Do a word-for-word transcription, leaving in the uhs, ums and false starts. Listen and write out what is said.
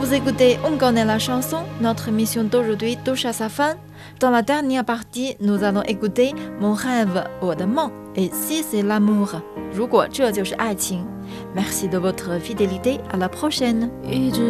Vous écoutez On connaît la chanson, notre émission d'aujourd'hui touche à sa fin. Dans la dernière partie, nous allons écouter Mon rêve, 我的梦 et Si c'est l'amour, 如果这就是爱情。Merci de votre fidélité, à la prochaine.